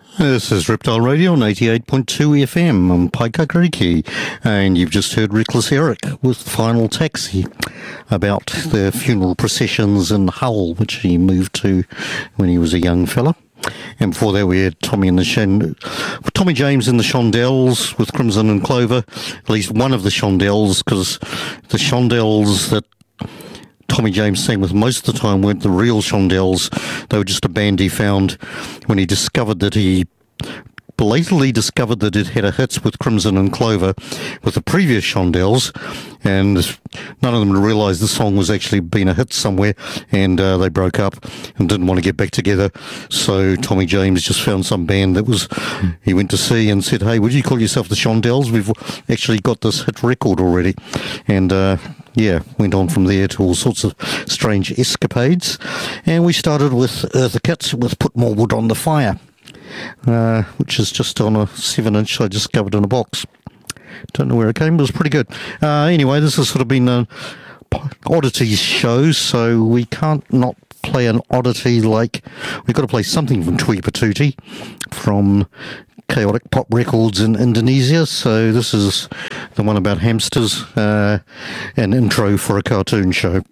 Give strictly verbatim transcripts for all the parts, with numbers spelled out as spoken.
This is Reptile Radio on eighty-eight point two F M on Paikakariki, and you've just heard Reckless Eric with Final Taxi about the funeral processions in Hull, which he moved to when he was a young fella. And before that we had Tommy and the Shon- Tommy James and the Shondells with Crimson and Clover, at least one of the Shondells, because the Shondells that Tommy James sang with most of the time weren't the real Shondells. They were just a band he found when he discovered that he belatedly discovered that it had a hit with Crimson and Clover with the previous Shondells, and none of them realised the song was actually been a hit somewhere, and uh, they broke up and didn't want to get back together. So Tommy James just found some band that was he went to see and said, "Hey, would you call yourself the Shondells? We've actually got this hit record already." And uh, yeah, went on from there to all sorts of strange escapades. And we started with Eartha Kitt with Put More Wood on the Fire, uh, which is just on a seven inch I discovered in a box. Don't know where it came, but it was pretty good. Uh, anyway, this has sort of been an oddities show, so we can't not play an oddity like... We've got to play something from Tui Patuti from Chaotic Pop Records in Indonesia. So this is the one about hamsters, uh, an intro for a cartoon show.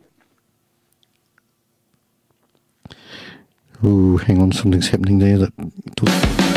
Ooh, hang on, something's happening there. That